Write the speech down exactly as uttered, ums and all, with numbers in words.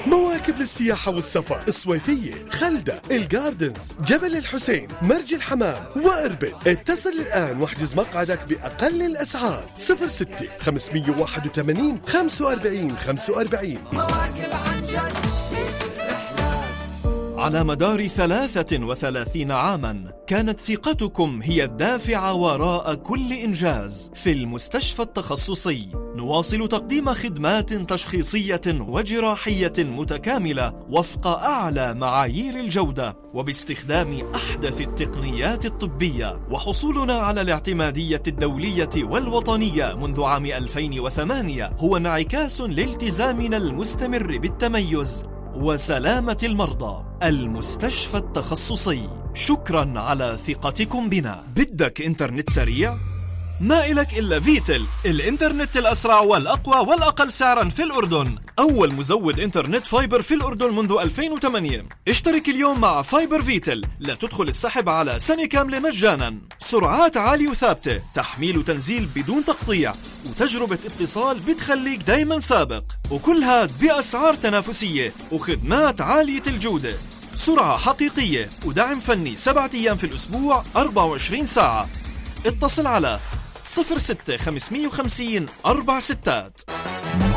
مواكب للسياحة والسفر، الصويفية، خلدة، الجاردنز، جبل الحسين، مرج الحمام وإربد. اتصل الآن واحجز مقعدك بأقل الأسعار. صفر ستة خمسمية وواحد وثمانين خمسة وأربعين خمسة وأربعين. مواكب عن جد. على مدار ثلاثة وثلاثين عاماً كانت ثقتكم هي الدافع وراء كل إنجاز. في المستشفى التخصصي نواصل تقديم خدمات تشخيصية وجراحية متكاملة وفق أعلى معايير الجودة وباستخدام أحدث التقنيات الطبية، وحصولنا على الاعتمادية الدولية والوطنية منذ عام ألفين وثمانية هو انعكاس لالتزامنا المستمر بالتميز وسلامة المرضى. المستشفى التخصصي، شكرا على ثقتكم بنا. بدك انترنت سريع؟ ما إلك إلا فيتل، الإنترنت الأسرع والأقوى والأقل سعرا في الأردن. أول مزود إنترنت فايبر في الأردن منذ ألفين وثمانية. اشترك اليوم مع فايبر فيتل، لا تدخل السحب على سنة كاملة مجانا. سرعات عالية وثابتة، تحميل وتنزيل بدون تقطيع، وتجربة اتصال بتخليك دايما سابق، وكل هاد بأسعار تنافسية وخدمات عالية الجودة. سرعة حقيقية ودعم فني سبعة أيام في الأسبوع أربعة وعشرين ساعة. اتصل على صفر ستة خمسمية وخمسين أربع ستات.